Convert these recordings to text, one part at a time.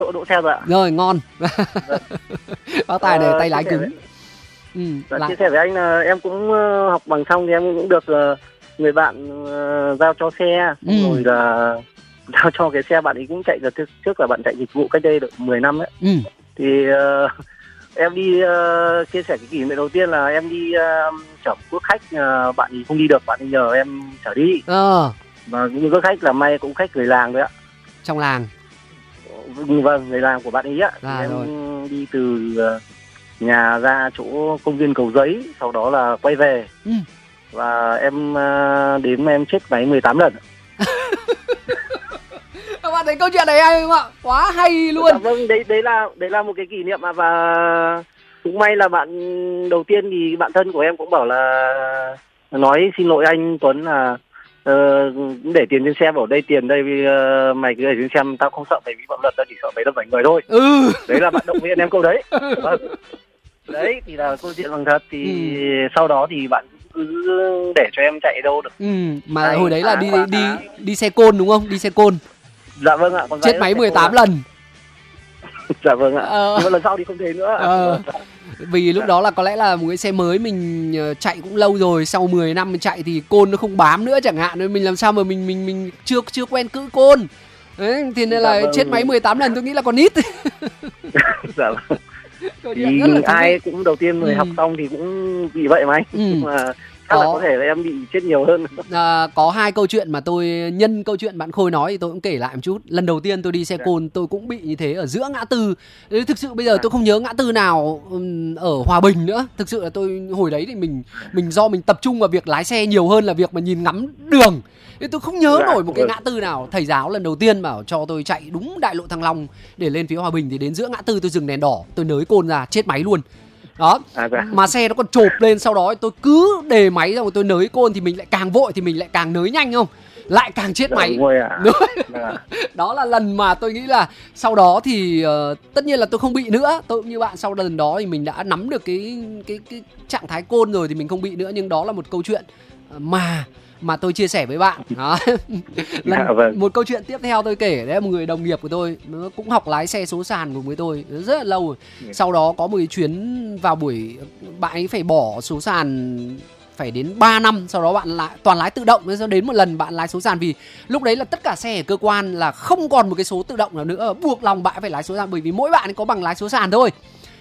đỗ xe rồi ạ. Rồi, ngon. Vâng. Bác Tài này tay lái cứng. Chia sẻ với anh là em cũng học bằng xong thì em cũng được người bạn giao cho xe, rồi là giao cho cái xe bạn ấy cũng chạy được, trước là bạn chạy dịch vụ cách đây được 10 năm ấy. Thì em đi chia sẻ cái kỷ niệm đầu tiên là em đi chở quốc khách, bạn ấy không đi được, bạn ấy nhờ em chở đi. Và những quốc khách là may cũng khách người làng đấy ạ. Trong làng. Vâng, người làng của bạn ấy ạ. Em đi từ nhà ra chỗ công viên Cầu Giấy, sau đó là quay về. Và em đến em chết máy 18 lần. Các bạn thấy câu chuyện này hay không ạ? Quá hay luôn. Dạ vâng, đấy là một cái kỷ niệm mà, và cũng may là bạn đầu tiên thì bạn thân của em cũng bảo là nói xin lỗi anh Tuấn là để tiền trên xe, bảo đây tiền đây, mày cứ để trên xe, tao không sợ mày vi phạm luật, tao chỉ sợ mày đâm phải người thôi. Đấy là bạn động viên em câu đấy. Vâng. Đấy thì là câu chuyện bằng thật. Thì sau đó thì bạn cứ để cho em chạy đâu được. Mà hồi đấy là đi xe côn đúng không? Đi xe côn. Dạ vâng ạ. Chết máy 18 lần. Dạ vâng ạ. Nhưng mà lần sau thì không thể nữa. Vì lúc đó là có lẽ là một cái xe mới mình chạy cũng lâu rồi, sau 10 năm mình chạy thì côn nó không bám nữa chẳng hạn, nên mình làm sao mà mình chưa quen cữ côn. Đấy, thì nên là chết máy 18 lần tôi nghĩ là còn ít. Dạ vâng. Thì ai cũng đầu tiên người học xong thì cũng bị vậy mà anh. Nhưng mà chắc là có thể là em bị chết nhiều hơn. Có hai câu chuyện mà tôi nhân câu chuyện bạn Khôi nói thì tôi cũng kể lại một chút. Lần đầu tiên tôi đi xe côn tôi cũng bị như thế ở giữa ngã tư. Thực sự bây giờ tôi không nhớ ngã tư nào ở Hòa Bình nữa. Thực sự là tôi hồi đấy thì mình do mình tập trung vào việc lái xe nhiều hơn là việc mà nhìn ngắm đường. Nên tôi không nhớ nổi một cái ngã tư nào. Thầy giáo lần đầu tiên bảo cho tôi chạy đúng đại lộ Thăng Long để lên phía Hòa Bình, thì đến giữa ngã tư tôi dừng đèn đỏ, tôi nới côn ra chết máy luôn. Đó, mà xe nó còn chộp lên, sau đó tôi cứ đề máy ra rồi tôi nới côn thì mình lại càng vội thì mình lại càng nới nhanh không? Lại càng chết máy. Đó là lần mà tôi nghĩ là sau đó thì tất nhiên là tôi không bị nữa. Tôi cũng như bạn, sau lần đó thì mình đã nắm được cái trạng thái côn rồi thì mình không bị nữa. Nhưng đó là một câu chuyện mà tôi chia sẻ với bạn. Đó. Một câu chuyện tiếp theo tôi kể, đấy là một người đồng nghiệp của tôi, nó cũng học lái xe số sàn cùng với tôi rất là lâu rồi. Sau đó có một cái chuyến vào buổi bạn ấy phải bỏ số sàn phải đến 3 năm, sau đó bạn toàn lái tự động. Sau đến một lần bạn lái số sàn, vì lúc đấy là tất cả xe ở cơ quan là không còn một cái số tự động nào nữa, buộc lòng bạn phải lái số sàn, bởi vì mỗi bạn ấy có bằng lái số sàn thôi.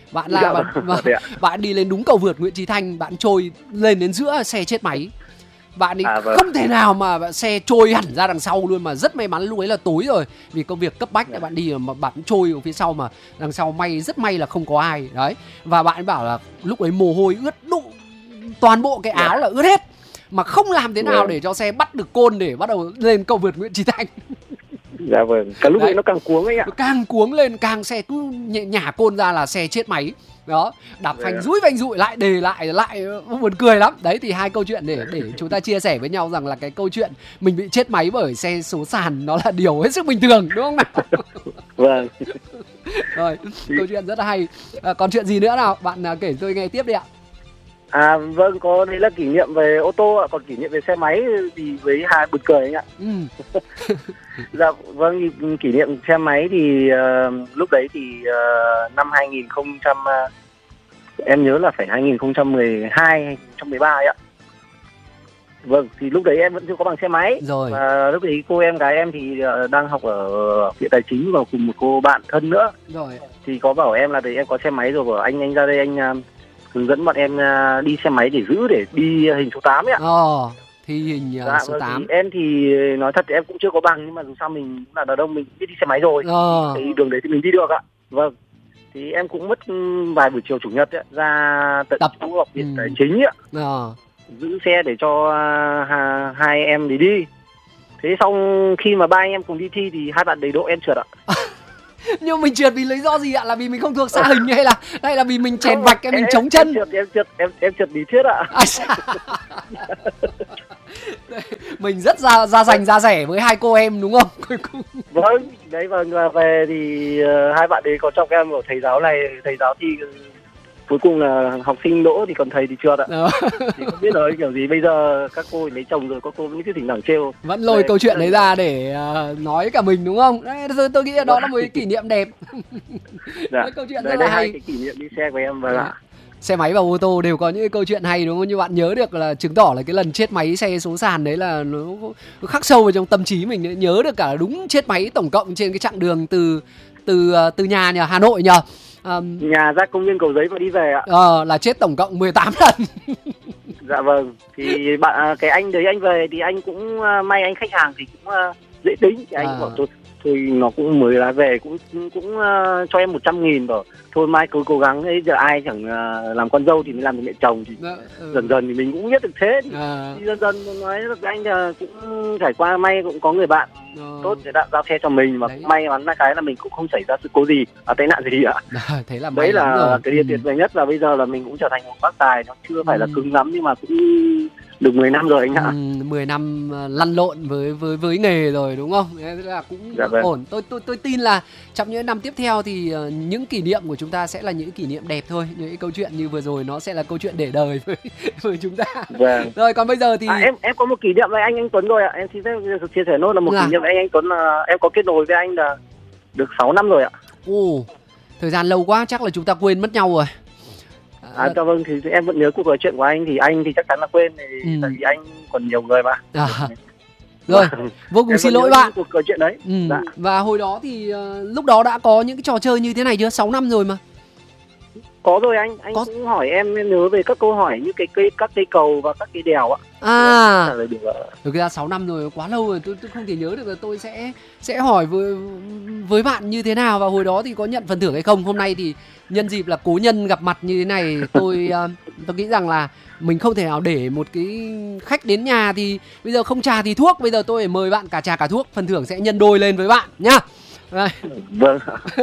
Bạn đi lên đúng cầu vượt Nguyễn Chí Thanh, bạn trôi lên đến giữa xe chết máy. Bạn ấy không thể nào mà xe trôi hẳn ra đằng sau luôn, mà rất may mắn lúc ấy là tối rồi, vì công việc cấp bách để bạn đi mà bạn trôi ở phía sau, mà đằng sau rất may là không có ai đấy. Và bạn ấy bảo là lúc ấy mồ hôi ướt đụ, toàn bộ cái áo là ướt hết, mà không làm thế nào để cho xe bắt được côn để bắt đầu lên cầu vượt Nguyễn Chí Thanh. Dạ vâng, cả lúc ấy nó càng cuống ấy ạ. Càng cuống lên, càng xe cứ nhả côn ra là xe chết máy. Đó, đạp phanh rúi phanh rụi lại đề lại buồn cười lắm. Đấy thì hai câu chuyện để chúng ta chia sẻ với nhau rằng là cái câu chuyện mình bị chết máy bởi xe số sàn nó là điều hết sức bình thường, đúng không nào? Vâng. Rồi, câu chuyện rất là hay. Còn chuyện gì nữa nào? Bạn kể tôi nghe tiếp đi ạ. Vâng, có đấy là kỷ niệm về ô tô ạ, còn kỷ niệm về xe máy thì với hai buồn cười anh ạ. Dạ vâng, kỷ niệm xe máy thì lúc đấy thì năm 2000 em nhớ là phải 2012 2013 ấy ạ. Vâng, thì lúc đấy em vẫn chưa có bằng xe máy. Rồi. Và lúc đấy cô em gái em thì đang học ở viện tài chính và cùng một cô bạn thân nữa. Rồi. Thì có bảo em là đấy em có xe máy rồi, bảo anh ra đây anh hướng dẫn bọn em đi xe máy để giữ để đi hình số 8 ấy ạ. Thì hình số 8. Thì em thì nói thật thì em cũng chưa có bằng, nhưng mà dù sao mình cũng là đàn ông, mình biết đi xe máy rồi. Thì đường đấy thì mình đi được ạ. Vâng. Thì em cũng mất vài buổi chiều chủ nhật ấy, ra tận chỗ học viện tài chính ấy ạ. Giữ xe để cho hai em đi. Thế xong khi mà ba anh em cùng đi thi thì hai bạn đầy độ, em trượt ạ. Nhưng mình trượt vì lý do gì ạ? Là vì mình không thuộc xa hình hay là vì mình chèn vạch mình chống chân? Em trượt lý thuyết ạ. Mình rất ra rẻ với hai cô em đúng không? Vâng, đấy, và về thì hai bạn ấy có trong em bảo thầy giáo này, thầy giáo thi cuối cùng là học sinh đỗ thì còn thầy thì trượt ạ. Thì không biết nói kiểu gì, bây giờ các cô lấy chồng rồi, các cô vẫn cứ thỉnh thoảng trêu. Vẫn lôi câu chuyện đấy ra để nói cả mình đúng không? Đấy, tôi nghĩ là đó là một cái kỷ niệm đẹp. Dạ. Câu chuyện Đấy, rất là hay. hai cái kỷ niệm đi xe của em và là xe máy và ô tô đều có những cái câu chuyện hay đúng không? Như bạn nhớ được là chứng tỏ là cái lần chết máy xe số sàn đấy là nó khắc sâu vào trong tâm trí mình đấy. Nhớ được cả đúng chết máy tổng cộng trên cái chặng đường từ nhà Hà Nội nhờ. Nhà ra công viên Cầu Giấy và đi về ạ. Là chết tổng cộng 18 lần. Dạ vâng. Thì bạn cái anh đấy anh về thì anh cũng may anh khách hàng thì cũng dễ tính, thì anh bảo thôi nó cũng mới là về cũng cho em 100.000 bảo thôi mai cứ cố gắng ấy, giờ ai chẳng làm con dâu thì mới làm được mẹ chồng, thì dần dần thì mình cũng biết được thế, thì dần dần nói được anh là cũng trải qua, may cũng có người bạn tốt để đã giao xe cho mình, mà cũng may mắn là cái là mình cũng không xảy ra sự cố gì, tai nạn gì ạ. Thế là đấy là cái điều tuyệt vời nhất, là bây giờ là mình cũng trở thành một bác tài, nó chưa phải là cứng lắm nhưng mà cũng được 10 năm rồi anh ạ. 10 năm lăn lộn với nghề rồi đúng không? Thế là cũng ổn. Tôi tin là trong những năm tiếp theo thì những kỷ niệm của chúng ta sẽ là những kỷ niệm đẹp thôi. Những câu chuyện như vừa rồi nó sẽ là câu chuyện để đời với chúng ta. Vâng. Rồi còn bây giờ thì em có một kỷ niệm với anh Tuấn rồi ạ. Em xin phép chia sẻ nốt là một kỷ niệm với anh Tuấn là em có kết nối với anh là được 6 năm rồi ạ. Thời gian lâu quá chắc là chúng ta quên mất nhau rồi. Dạ vâng, thì em vẫn nhớ cuộc nói chuyện của anh thì chắc chắn là quên, tại vì anh còn nhiều người mà. Rồi, vô cùng xin lỗi bạn. Cuộc nói chuyện đấy. Dạ. Và hồi đó thì lúc đó đã có những cái trò chơi như thế này chưa? 6 năm rồi mà. Có rồi anh có... cũng hỏi em nhớ về các câu hỏi như các cây cầu và các cây đèo ạ. Thực ra 6 năm rồi, quá lâu rồi, tôi không thể nhớ được là tôi sẽ hỏi với bạn như thế nào, và hồi đó thì có nhận phần thưởng hay không. Hôm nay thì nhân dịp là cố nhân gặp mặt như thế này, tôi nghĩ rằng là mình không thể nào để một cái khách đến nhà thì bây giờ không trà thì thuốc, bây giờ tôi phải mời bạn cả trà cả thuốc, phần thưởng sẽ nhân đôi lên với bạn nhá. Vâng.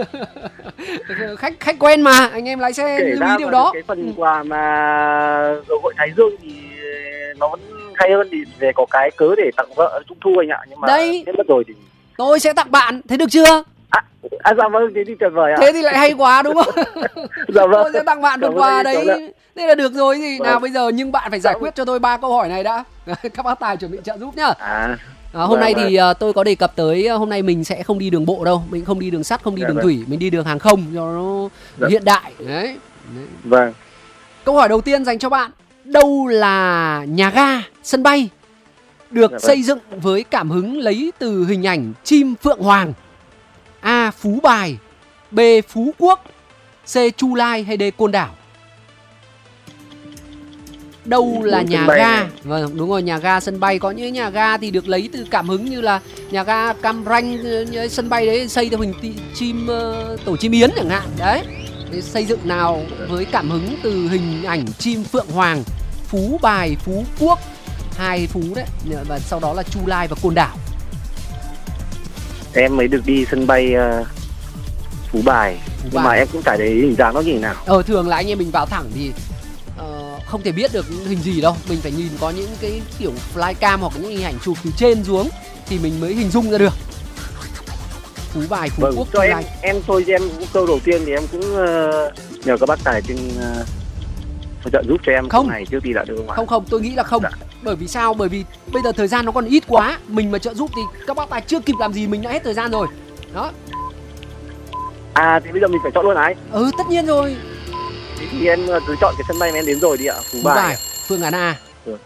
khách quen mà, anh em lái xe lưu ý điều đó. Cái phần quà mà dầu gội Thái Dương thì nó vẫn hay hơn, thì về có cái cớ để tặng vợ trung thu anh ạ, nhưng mà đấy hết mất rồi thì tôi sẽ tặng bạn, thế được chưa? Dạ vâng, thế thì tuyệt vời ạ. Thế thì lại hay quá đúng không? Dạ vâng. Tôi sẽ tặng bạn phần quà đấy. Thế là được rồi gì. Nào bây giờ nhưng bạn phải giải quyết cho tôi 3 câu hỏi này đã. Các bác tài chuẩn bị trợ giúp nhá. Hôm nay thì tôi có đề cập tới hôm nay mình sẽ không đi đường bộ đâu, mình không đi đường sắt, không đi đường thủy, mình đi đường hàng không cho nó hiện đại. Đấy. Vâng. Câu hỏi đầu tiên dành cho bạn. Đâu là nhà ga, sân bay được xây dựng với cảm hứng lấy từ hình ảnh chim Phượng Hoàng? A. Phú Bài, B. Phú Quốc, C. Chu Lai hay D. Côn Đảo? Đâu là nhà ga? Vâng, đúng rồi, nhà ga, sân bay. Có những nhà ga thì được lấy từ cảm hứng như là nhà ga Cam Ranh, sân bay đấy xây theo hình chim, tổ chim yến chẳng hạn. Đấy, xây dựng nào với cảm hứng từ hình ảnh chim Phượng Hoàng? Phú Bài, Phú Quốc, 2 Phú đấy, và sau đó là Chu Lai và Côn Đảo. Em mới được đi sân bay Phú Bài, nhưng mà em cũng chả thấy hình dáng nó như thế nào. Thường là anh em mình vào thẳng thì không thể biết được hình gì đâu, mình phải nhìn có những cái kiểu flycam hoặc những hình ảnh chụp từ trên xuống thì mình mới hình dung ra được. Phú Bài, Phú Quốc, cho em thôi, em cũng câu đầu tiên thì em cũng nhờ các bác tài trên trợ giúp cho em câu này trước khi đã được không ạ? Không, tôi nghĩ là không. Bởi vì sao? Bởi vì bây giờ thời gian nó còn ít quá, mình mà trợ giúp thì các bác tài chưa kịp làm gì mình đã hết thời gian rồi. Đó. Thì bây giờ mình phải chọn luôn hả anh? Tất nhiên rồi. Thì em cứ chọn cái sân bay mà em đến rồi đi ạ. Phú Bài, phương án A.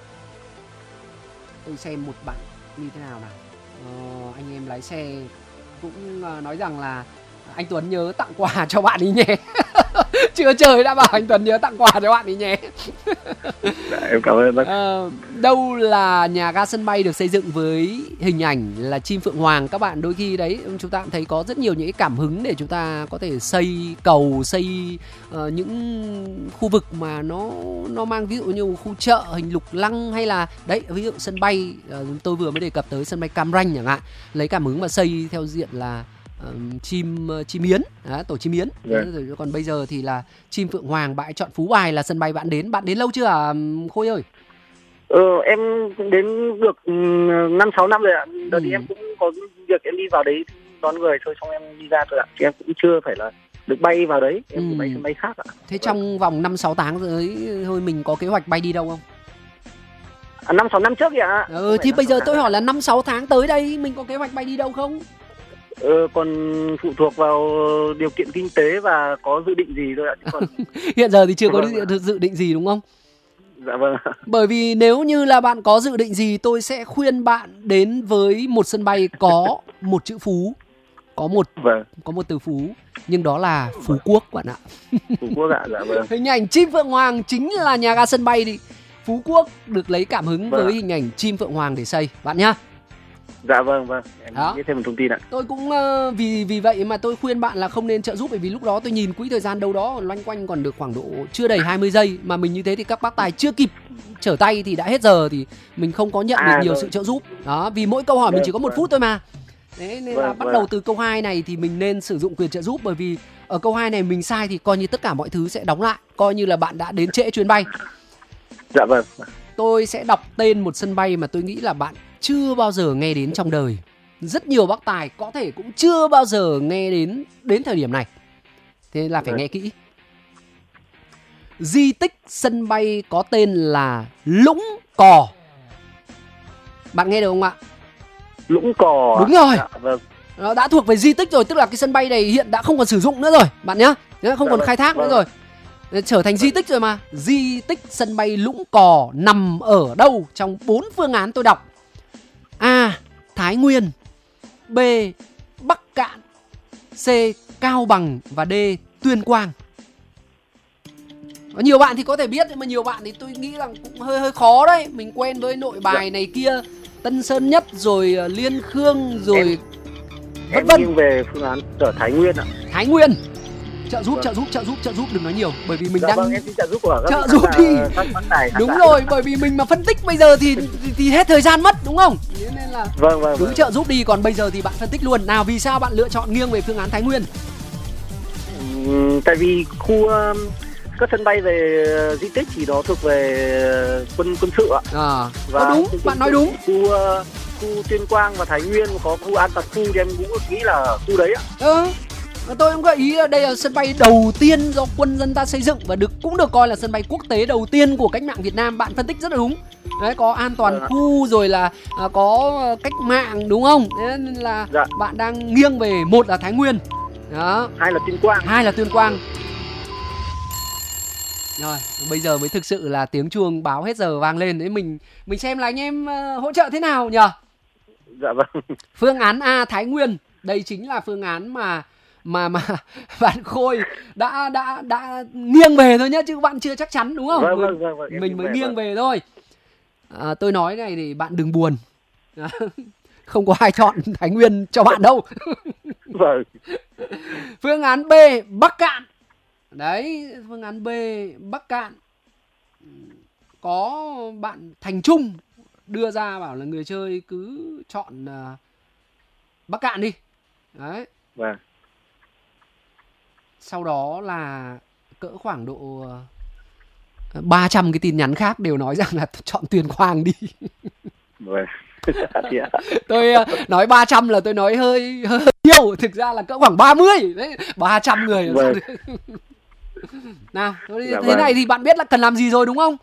Tôi xem một bạn như thế nào nào. Anh em lái xe cũng nói rằng là anh Tuấn nhớ tặng quà cho bạn ấy nhé. Chưa trời đã bảo anh Tuấn nhớ tặng quà cho bạn ấy nhé. Em cảm ơn bác. Đâu là nhà ga sân bay được xây dựng với hình ảnh là chim Phượng Hoàng? Các bạn đôi khi đấy chúng ta cũng thấy có rất nhiều những cái cảm hứng để chúng ta có thể xây cầu, xây những khu vực mà nó mang ví dụ như khu chợ, hình lục lăng, hay là đấy ví dụ sân bay, tôi vừa mới đề cập tới sân bay Cam Ranh chẳng hạn, lấy cảm hứng mà xây theo diện là chim yến, tổ chim yến. Còn bây giờ thì là chim Phượng Hoàng. Bạn chọn Phú Bài là sân bay bạn đến lâu chưa Khôi ơi? Em đến được 5-6 năm rồi ạ. Đợt thì em cũng có việc em đi vào đấy đón người thôi, xong em đi ra thôi ạ, chứ em cũng chưa phải là được bay vào đấy, em thì bay sân bay khác ạ. Thế trong vòng 5-6 tháng tới thôi mình có kế hoạch bay đi đâu không? 5-6 năm trước kìa ạ. Thì bây giờ tôi hỏi là 5-6 tháng tới đây mình có kế hoạch bay đi đâu không? Còn phụ thuộc vào điều kiện kinh tế và có dự định gì thôi ạ. Còn... Hiện giờ thì chưa có dự định gì đúng không? Dạ vâng. Bởi vì nếu như là bạn có dự định gì, tôi sẽ khuyên bạn đến với một sân bay có một chữ Phú, có một từ Phú, nhưng đó là Phú Quốc bạn ạ. Phú Quốc ạ, dạ vâng. Hình ảnh chim phượng hoàng chính là nhà ga sân bay đi. Phú Quốc được lấy cảm hứng với hình ảnh chim phượng hoàng để xây bạn nhá. Dạ vâng, em biết thêm một thông tin ạ. Tôi cũng vì vậy mà tôi khuyên bạn là không nên trợ giúp, bởi vì lúc đó tôi nhìn quỹ thời gian đâu đó loanh quanh còn được khoảng độ chưa đầy 20 giây mà mình như thế thì các bác tài chưa kịp trở tay thì đã hết giờ, thì mình không có nhận được nhiều sự trợ giúp. Đó, vì mỗi câu hỏi mình chỉ có 1 phút thôi mà. Thế nên là bắt đầu từ câu 2 này thì mình nên sử dụng quyền trợ giúp, bởi vì ở câu 2 này mình sai thì coi như tất cả mọi thứ sẽ đóng lại, coi như là bạn đã đến trễ chuyến bay. Dạ vâng. Tôi sẽ đọc tên một sân bay mà tôi nghĩ là bạn chưa bao giờ nghe đến trong đời. Rất nhiều bác tài có thể cũng chưa bao giờ nghe đến thời điểm này. Thế là phải nghe kỹ. Di tích sân bay có tên là Lũng Cò. Bạn nghe được không ạ? Lũng Cò. Đúng rồi. Dạ, vâng. Nó đã thuộc về di tích rồi, tức là cái sân bay này hiện đã không còn sử dụng nữa rồi bạn nhá. Không còn khai thác nữa rồi. Trở thành di tích rồi mà. Di tích sân bay Lũng Cò nằm ở đâu trong 4 phương án tôi đọc? A. Thái Nguyên, B. Bắc Kạn, C. Cao Bằng và D. Tuyên Quang. Có nhiều bạn thì có thể biết, nhưng mà nhiều bạn thì tôi nghĩ là cũng hơi khó đấy. Mình quen với Nội Bài này kia, Tân Sơn Nhất rồi Liên Khương rồi vân vân. Em về phương án ở Thái Nguyên ạ. Thái Nguyên. Trợ giúp đừng nói nhiều, bởi vì mình đang em xin trợ giúp của trợ giúp đi. Đúng rồi, bởi vì mình mà phân tích bây giờ thì hết thời gian mất đúng không? Nên là cứ trợ giúp đi, còn bây giờ thì bạn phân tích luôn. Nào, vì sao bạn lựa chọn nghiêng về phương án Thái Nguyên? Tại vì khu các sân bay về di tích thì nó thuộc về quân sự ạ. Và đúng, bạn nói đúng. Khu Tuyên Quang và Thái Nguyên có khu an toàn khu thì em cũng nghĩ là khu đấy ạ. Tôi cũng gợi ý là đây là sân bay đầu tiên do quân dân ta xây dựng và cũng được coi là sân bay quốc tế đầu tiên của cách mạng Việt Nam. Bạn phân tích rất là đúng. Đấy, có an toàn khu rồi là có cách mạng đúng không? Thế nên là bạn đang nghiêng về, một là Thái Nguyên, đó, hai là Tuyên Quang. Rồi, bây giờ mới thực sự là tiếng chuông báo hết giờ vang lên đấy, mình xem là anh em hỗ trợ thế nào nhỉ? Dạ vâng. Phương án A Thái Nguyên, đây chính là phương án mà bạn Khôi đã nghiêng về thôi nhá, chứ bạn chưa chắc chắn đúng không? Vâng, mình mới nghiêng về thôi. Tôi nói này thì bạn đừng buồn. Không có ai chọn Thái Nguyên cho bạn đâu. Vâng. Phương án B Bắc Kạn. Đấy, phương án B Bắc Kạn. Có bạn Thành Trung đưa ra bảo là người chơi cứ chọn Bắc Kạn đi. Đấy. Vâng. Sau đó là cỡ khoảng độ 300 cái tin nhắn khác đều nói rằng là chọn Tuyên Quang đi. Vâng. Tôi nói 300 là tôi nói hơi nhiều, thực ra là cỡ khoảng 30 đấy, 300 người. Vâng. Nào, thế này thì bạn biết là cần làm gì rồi đúng không?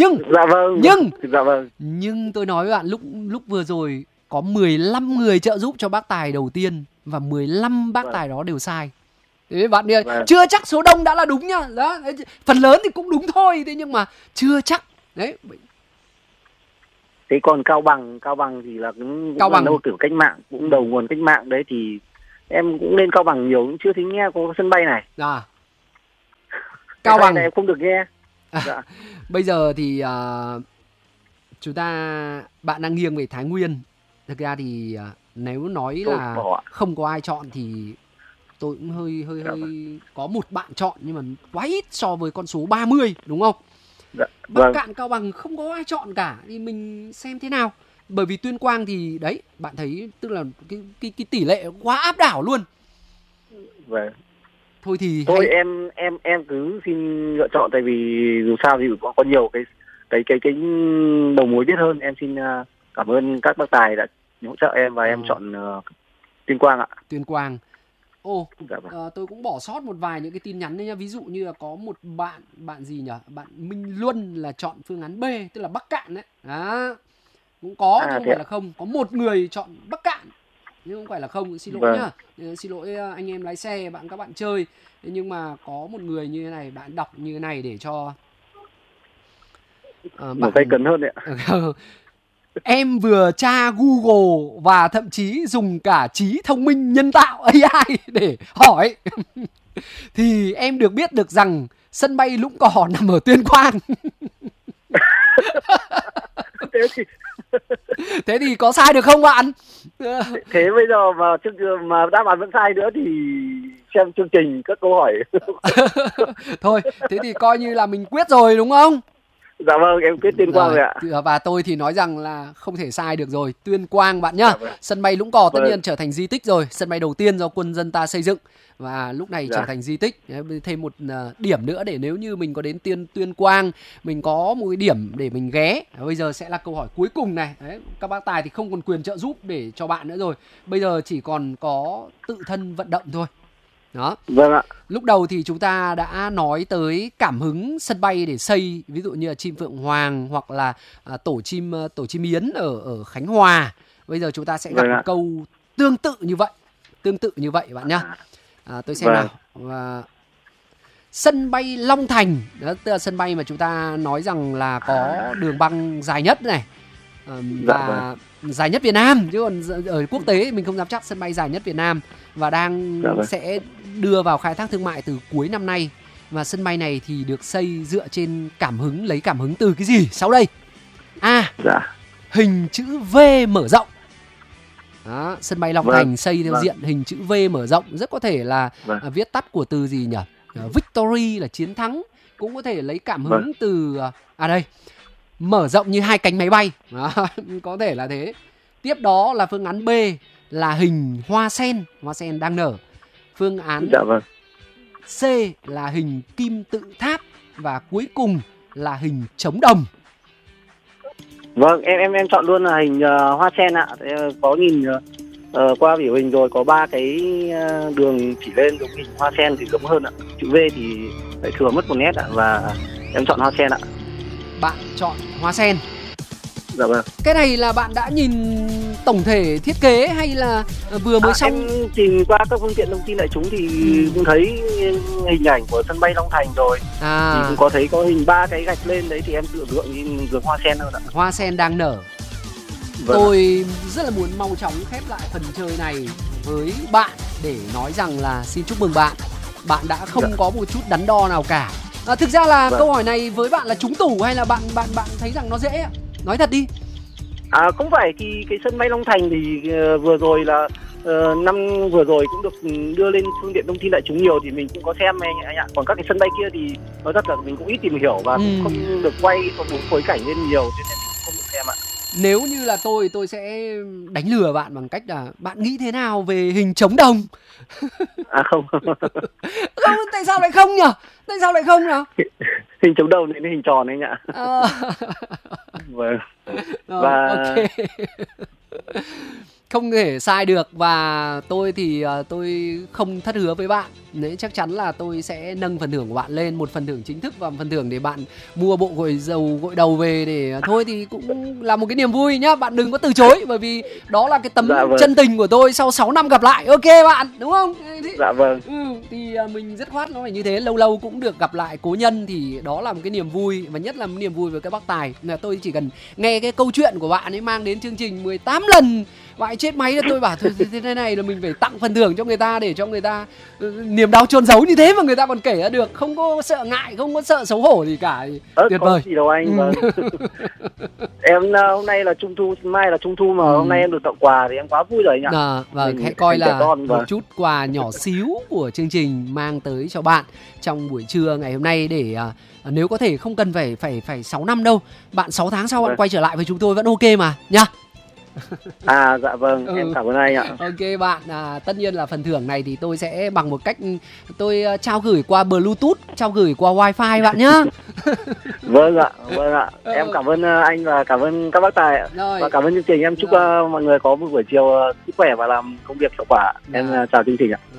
Nhưng tôi nói với bạn lúc vừa rồi có 15 người trợ giúp cho bác tài đầu tiên và 15 bác tài đó đều sai. Thế bạn đi, chưa chắc số đông đã là đúng nhá. Đó, phần lớn thì cũng đúng thôi, thế nhưng mà chưa chắc. Đấy. Thế còn Cao Bằng thì là cũng là đâu kiểu cách mạng, cũng đầu nguồn cách mạng đấy, thì em cũng lên Cao Bằng nhiều, cũng chưa thấy nghe có sân bay này. Cao Bằng này em không được nghe. Bây giờ thì bạn đang nghiêng về Thái Nguyên. Thực ra thì nếu nói là không có ai chọn thì tôi cũng hơi có một bạn chọn, nhưng mà quá ít so với con số 30 đúng không? Bắc Kạn Cao Bằng không có ai chọn cả, thì mình xem thế nào. Bởi vì Tuyên Quang thì đấy, bạn thấy tức là cái tỷ lệ quá áp đảo luôn. Vâng. Thôi em cứ xin lựa chọn, tại vì dù sao thì có nhiều cái đầu mối biết hơn. Em xin cảm ơn các bác tài đã hỗ trợ em và em chọn Tuyên Quang ạ. Tuyên Quang. Dạ vâng. Tôi cũng bỏ sót một vài những cái tin nhắn đấy nha. Ví dụ như là có một bạn gì nhỉ? Bạn Minh Luân là chọn phương án B, tức là Bắc Cạn đấy. Đó. Cũng có chứ không phải là không. Có một người chọn Bắc Cạn nhưng không phải là không. Xin lỗi nhá. Xin lỗi anh em lái xe, các bạn chơi. Nhưng mà có một người như thế này, bạn đọc như thế này để cho bạn phải cẩn hơn đấy ạ. Em vừa tra Google và thậm chí dùng cả trí thông minh nhân tạo AI để hỏi thì em được biết được rằng sân bay Lũng Cò nằm ở Tuyên Quang. Thế thì có sai được không bạn? Thế bây giờ mà đáp án vẫn sai nữa thì xem chương trình các câu hỏi. Thôi, thế thì coi như là mình quyết rồi đúng không? Dạ vâng, em quyết Tuyên Quang rồi ạ. Và tôi thì nói rằng là không thể sai được rồi. Tuyên Quang bạn nhá. Sân bay Lũng Cò tất nhiên trở thành di tích rồi. Sân bay đầu tiên do quân dân ta xây dựng. Và lúc này trở thành di tích. Thêm một điểm nữa để nếu như mình có đến Tuyên Quang, mình có một cái điểm để mình ghé. Bây giờ sẽ là câu hỏi cuối cùng này. Đấy, các bác tài thì không còn quyền trợ giúp để cho bạn nữa rồi. Bây giờ chỉ còn có tự thân vận động thôi. Đó. Vâng ạ. Lúc đầu thì chúng ta đã nói tới cảm hứng sân bay để xây, ví dụ như là chim Phượng Hoàng hoặc là tổ chim yến ở Khánh Hòa. Bây giờ chúng ta sẽ gặp một câu tương tự như vậy bạn nhá. Tôi xem nào. Sân bay Long Thành, đó tức là sân bay mà chúng ta nói rằng là có đường băng dài nhất này. Và dài nhất Việt Nam, chứ còn ở quốc tế mình không dám chắc. Sân bay dài nhất Việt Nam và đang sẽ đưa vào khai thác thương mại từ cuối năm nay. Và sân bay này thì được xây dựa trên lấy cảm hứng từ cái gì sau đây? Hình chữ V mở rộng. Đó, sân bay Long Thành xây theo diện hình chữ V mở rộng. Rất có thể là viết tắt của từ gì nhỉ? Victory là chiến thắng. Cũng có thể lấy cảm hứng từ đây, mở rộng như hai cánh máy bay. Đó, có thể là thế. Tiếp đó là phương án B là hình hoa sen đang nở. Phương án C là hình kim tự tháp. Và cuối cùng là hình trống đồng. Vâng, em chọn luôn là hình hoa sen ạ. Có nhìn qua biểu hình rồi, có 3 cái đường chỉ lên giống hình hoa sen thì giống hơn ạ. Chữ V thì lại thừa mất một nét ạ. Và em chọn hoa sen ạ. Bạn chọn hoa sen. Dạ vâng. Cái này là bạn đã nhìn tổng thể thiết kế hay là vừa mới xong? Em tìm qua các phương tiện thông tin đại chúng thì cũng thấy hình ảnh của sân bay Long Thành rồi. Thì cũng có thấy có hình 3 cái gạch lên đấy thì em tưởng tượng như đường hoa sen hơn ạ. Hoa sen đang nở. Tôi rất là muốn mau chóng khép lại phần chơi này với bạn để nói rằng là xin chúc mừng bạn. Bạn đã không có một chút đắn đo nào cả. Thực ra là câu hỏi này với bạn là trúng tủ hay là bạn thấy rằng nó dễ ạ? Nói thật đi. Không phải, thì cái sân bay Long Thành thì vừa rồi là năm vừa rồi cũng được đưa lên phương tiện thông tin đại chúng nhiều thì mình cũng có xem anh ạ. Còn các cái sân bay kia thì nói thật là mình cũng ít tìm hiểu và cũng không được quay có đúng phối cảnh lên nhiều cho nên mình không được xem ạ. Nếu như là tôi sẽ đánh lừa bạn bằng cách là bạn nghĩ thế nào về hình trống đồng? Không. Không, tại sao lại không nhỉ? Hình trống đồng thì hình tròn anh ạ. Vâng. Và ok. Không thể sai được. Và tôi thì tôi không thất hứa với bạn. Đấy, chắc chắn là tôi sẽ nâng phần thưởng của bạn lên. Một phần thưởng chính thức và một phần thưởng để bạn mua bộ gội đầu về để thôi thì cũng là một cái niềm vui nhá. Bạn đừng có từ chối, bởi vì đó là cái tấm chân tình của tôi sau 6 năm gặp lại. Ok bạn, đúng không? Dạ vâng. Thì mình dứt khoát nó phải như thế. Lâu lâu cũng được gặp lại cố nhân thì đó là một cái niềm vui. Và nhất là một niềm vui với các bác tài. Tôi chỉ cần nghe cái câu chuyện của bạn ấy mang đến chương trình 18 lần Vãi chết máy là tôi bảo thôi, thế này là mình phải tặng phần thưởng cho người ta để cho người ta niềm đau chôn giấu như thế mà người ta còn kể ra được, không có sợ ngại, không có sợ xấu hổ gì cả. Tuyệt vời. Gì đâu anh. Vâng. Em hôm nay là trung thu, mai là trung thu mà hôm nay em được tặng quà thì em quá vui rồi anh ạ. Vâng, hãy coi là một chút quà nhỏ xíu của chương trình mang tới cho bạn trong buổi trưa ngày hôm nay, để nếu có thể không cần phải 6 năm đâu, bạn 6 tháng sau bạn quay trở lại với chúng tôi vẫn ok mà nhá. Dạ vâng, em cảm ơn anh ạ. Ok bạn, tất nhiên là phần thưởng này thì tôi sẽ bằng một cách tôi trao gửi qua Bluetooth, trao gửi qua Wi-Fi bạn nhá. Vâng ạ. Em cảm ơn anh và cảm ơn các bác tài ạ. Và cảm ơn chương trình. Em chúc mọi người có một buổi chiều sức khỏe và làm công việc hiệu quả. Em chào chương trình ạ.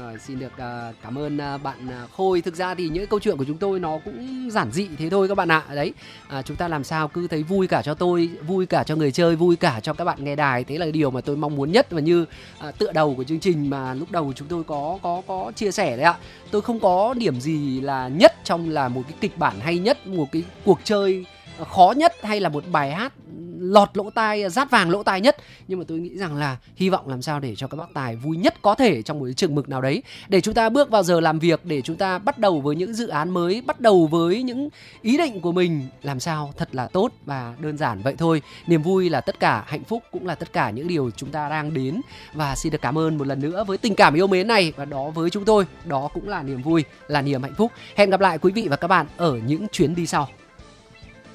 Xin được cảm ơn bạn Khôi. Thực ra thì những câu chuyện của chúng tôi nó cũng giản dị thế thôi các bạn ạ. Đấy, chúng ta làm sao cứ thấy vui cả cho tôi, vui cả cho người chơi, vui cả cho các bạn nghe đài. Thế là điều mà tôi mong muốn nhất. Và như tựa đầu của chương trình mà lúc đầu chúng tôi có chia sẻ đấy ạ. Tôi không có điểm gì là nhất trong là một cái kịch bản hay nhất, một cái cuộc chơi khó nhất, hay là một bài hát lọt lỗ tai, rát vàng lỗ tai nhất. Nhưng mà tôi nghĩ rằng là hy vọng làm sao để cho các bác tài vui nhất có thể trong một cái chừng mực nào đấy, để chúng ta bước vào giờ làm việc, để chúng ta bắt đầu với những dự án mới, bắt đầu với những ý định của mình làm sao thật là tốt và đơn giản vậy thôi. Niềm vui là tất cả, hạnh phúc cũng là tất cả những điều chúng ta đang đến. Và xin được cảm ơn một lần nữa với tình cảm yêu mến này, và đó với chúng tôi đó cũng là niềm vui, là niềm hạnh phúc. Hẹn gặp lại quý vị và các bạn ở những chuyến đi sau.